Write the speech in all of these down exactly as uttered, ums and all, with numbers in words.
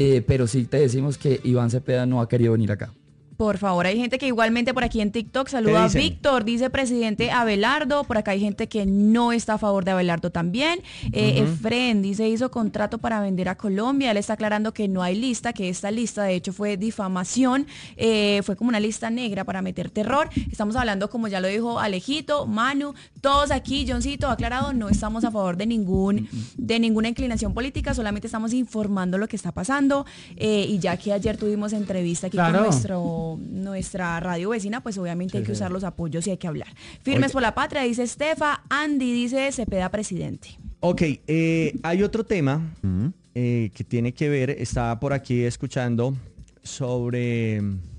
Eh, pero sí te decimos que Iván Cepeda no ha querido venir acá. Por favor, hay gente que igualmente por aquí en TikTok saluda a Víctor, dice presidente Abelardo, por acá hay gente que no está a favor de Abelardo también. Eh, uh-huh. Efren dice, hizo contrato para vender a Colombia, él está aclarando que no hay lista, que esta lista de hecho fue difamación, eh, fue como una lista negra para meter terror. Estamos hablando, como ya lo dijo Alejito, Manu, todos aquí, Johncito ha aclarado, no estamos a favor de ningún de ninguna inclinación política, solamente estamos informando lo que está pasando, eh, y ya que ayer tuvimos entrevista aquí claro. con nuestro nuestra radio vecina, pues obviamente sí, hay que sí. usar los apoyos y hay que hablar. Firmes Oye. por la patria, dice Estefa. Andy dice Cepeda presidente. Ok, eh, hay otro tema uh-huh. eh, que tiene que ver, estaba por aquí escuchando sobre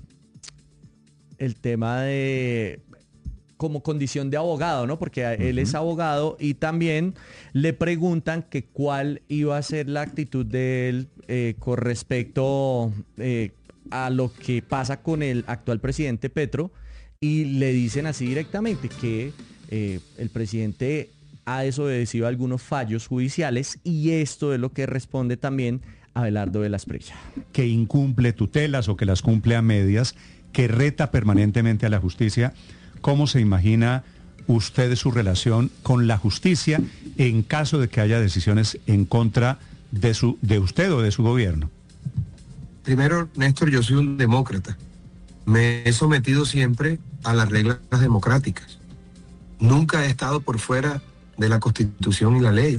el tema de como condición de abogado, ¿no? Porque uh-huh. él es abogado y también le preguntan que cuál iba a ser la actitud de él eh, con respecto eh, a lo que pasa con el actual presidente Petro, y le dicen así directamente que eh, el presidente ha desobedecido algunos fallos judiciales, y esto es lo que responde también Abelardo de la Espriella. Que incumple tutelas o que las cumple a medias, que reta permanentemente a la justicia. ¿Cómo se imagina usted su relación con la justicia en caso de que haya decisiones en contra de, su, de usted o de su gobierno? Primero, Néstor, yo soy un demócrata. Me he sometido siempre a las reglas democráticas. Nunca he estado por fuera de la Constitución y la ley.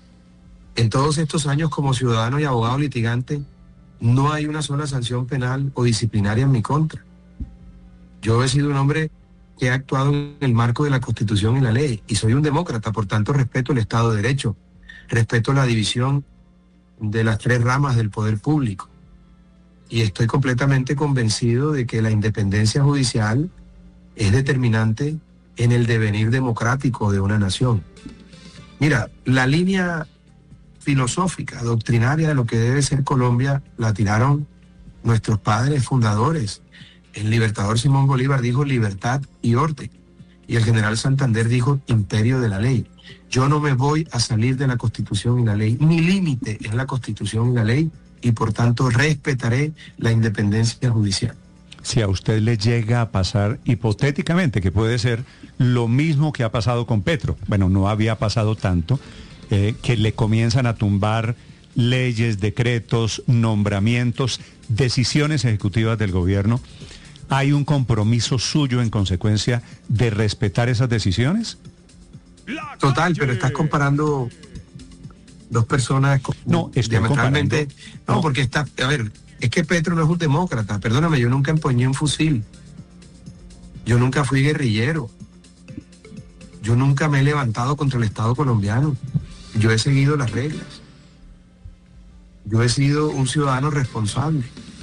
En todos estos años como ciudadano y abogado litigante, no hay una sola sanción penal o disciplinaria en mi contra. Yo he sido un hombre que ha actuado en el marco de la Constitución y la ley, y soy un demócrata, por tanto respeto el Estado de Derecho, respeto la división de las tres ramas del poder público. Y estoy completamente convencido de que la independencia judicial es determinante en el devenir democrático de una nación. Mira, la línea filosófica, doctrinaria de lo que debe ser Colombia, la tiraron nuestros padres fundadores. El libertador Simón Bolívar dijo libertad y orden, y el general Santander dijo imperio de la ley. Yo no me voy a salir de la Constitución y la ley. Mi límite es la Constitución y la ley, y por tanto respetaré la independencia judicial. Si a usted le llega a pasar hipotéticamente, que puede ser lo mismo que ha pasado con Petro, bueno, no había pasado tanto, eh, que le comienzan a tumbar leyes, decretos, nombramientos, decisiones ejecutivas del gobierno, ¿hay un compromiso suyo en consecuencia de respetar esas decisiones? Total, pero estás comparando dos personas no, diametralmente. No, no, porque está, a ver, es que Petro no es un demócrata, perdóname, yo nunca empuñé un fusil. Yo nunca fui guerrillero. Yo nunca me he levantado contra el Estado colombiano. Yo he seguido las reglas. Yo he sido un ciudadano responsable.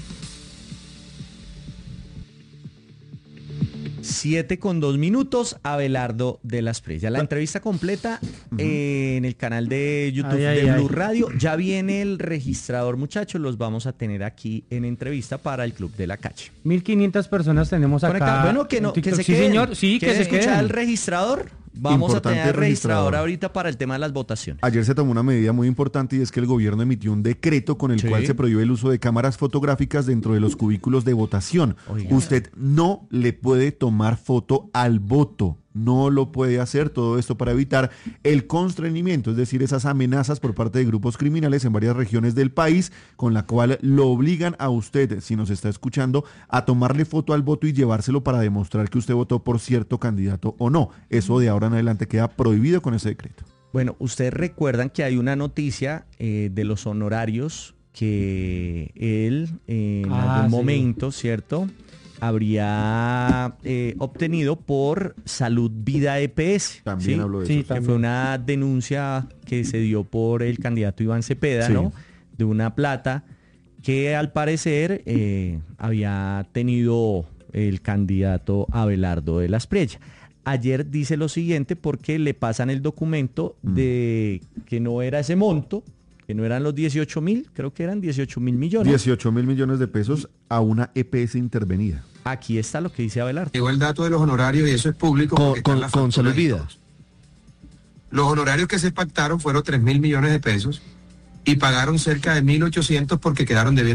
Siete con dos minutos, Abelardo de la Espriella. La entrevista completa uh-huh. eh, en el canal de YouTube ay, ay, de Blue ay. Radio. Ya viene el registrador, muchachos. Los vamos a tener aquí en entrevista para el Club de la Calle. mil quinientas personas tenemos acá. Conecta. Bueno, que, no, que se sí, queden. Señor. Sí, que se escuchar queden. el registrador? Vamos importante a tener el registrador, registrador ahorita para el tema de las votaciones. Ayer se tomó una medida muy importante, y es que el gobierno emitió un decreto con el sí. cual se prohíbe el uso de cámaras fotográficas dentro de los cubículos de votación. Oiga. Usted no le puede tomar foto al voto. No lo puede hacer, todo esto para evitar el constreñimiento, es decir, esas amenazas por parte de grupos criminales en varias regiones del país, con la cual lo obligan a usted, si nos está escuchando, a tomarle foto al voto y llevárselo para demostrar que usted votó por cierto candidato o no. Eso de ahora en adelante queda prohibido con ese decreto. Bueno, ustedes recuerdan que hay una noticia eh, de los honorarios que él eh, en ah, algún sí. momento, ¿cierto?, habría eh, obtenido por Salud Vida E P S. También ¿sí? habló de sí, eso. Que fue una denuncia que se dio por el candidato Iván Cepeda, sí. ¿no? De una plata que al parecer eh, había tenido el candidato Abelardo de la Espriella. Ayer dice lo siguiente porque le pasan el documento mm. de que no era ese monto, que no eran los dieciocho mil, creo que eran dieciocho mil millones. dieciocho mil millones de pesos a una E P S intervenida. Aquí está lo que dice Abelardo. Llegó el dato de los honorarios y eso es público. Con, con, con Salud Vida. Los honorarios que se pactaron fueron tres mil millones de pesos y pagaron cerca de mil ochocientos porque quedaron debiendo